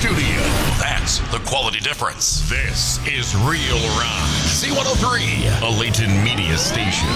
studio. That's the quality difference. This is Real Rock. C103, a Layton Media station.